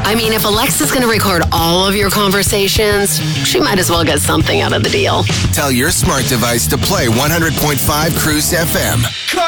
I mean, if Alexa's going to record all of your conversations, she might as well get something out of the deal. Tell your smart device to play 100.5 Cruise FM.